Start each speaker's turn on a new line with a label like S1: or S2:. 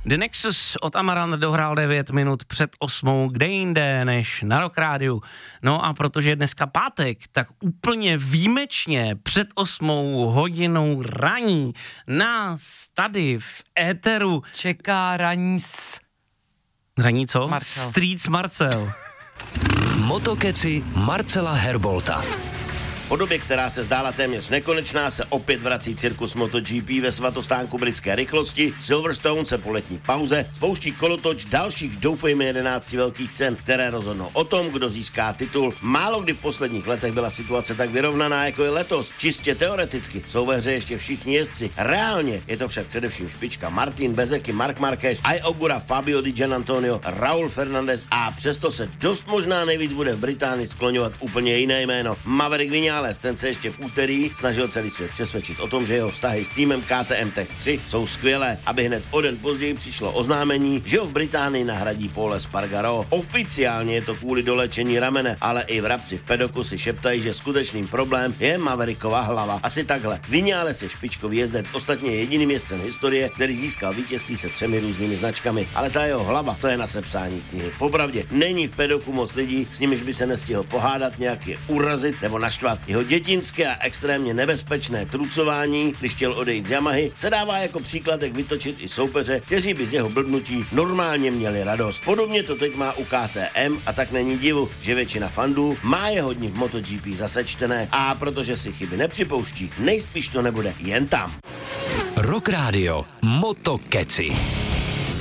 S1: The Nexus od Amaranth dohrál 9 minut před 8, kde jinde než na Rock Rádiu. No a protože je dneska pátek, tak úplně výjimečně před 8 hodinou raní nás tady v éteru
S2: čeká raní
S1: co?
S2: Marcel.
S1: Streets Marcel.
S3: Motokeci Marcela Herbolta.
S4: Po době, která se zdála téměř nekonečná, se opět vrací cirkus MotoGP ve svatostánku britské rychlosti. Silverstone se po letní pauze spouští kolotoč dalších, doufejme, 11 velkých cen, které rozhodnou o tom, kdo získá titul. Málo kdy v posledních letech byla situace tak vyrovnaná, jako je letos. Čistě teoreticky jsou ve hře ještě všichni jezdci. Reálně je to však především špička Martin Bezzecchi, Marc Marquez, Ai Ogura, Fabio Di Giannantonio, Raúl Fernández a přesto se dost možná nejvíc bude v Británii skloňovat úplně jiné jméno. Maverick Viñales, ten se ještě v úterý snažil celý svět přesvědčit o tom, že jeho vztahy s týmem KTM Tech 3 jsou skvělé, aby hned o den později přišlo oznámení, že ho v Británii nahradí Paul Espargaro. Oficiálně je to kvůli dolečení ramene, ale i vrabci v pedoku si šeptají, že skutečným problém je Maverickova hlava. Asi takhle. Viñales je špičkový jezdec, ostatně jediným jezdcem historie, který získal vítězství se 3 různými značkami, ale ta jeho hlava, to je na sepsání knihy. Popravdě není v pedoku moc lidí, s nimiž by se nestihl pohádat, nějak je urazit nebo naštvat. Jeho dětinské a extrémně nebezpečné trucování, když chtěl odejít z Yamahy, se dává jako příkladek vytočit i soupeře, kteří by z jeho blbnutí normálně měli radost. Podobně to teď má u KTM a tak není divu, že většina fandů má jeho dní v MotoGP zasečtené a protože si chyby nepřipouští, nejspíš to nebude jen tam.
S3: Rock Radio Motokeci.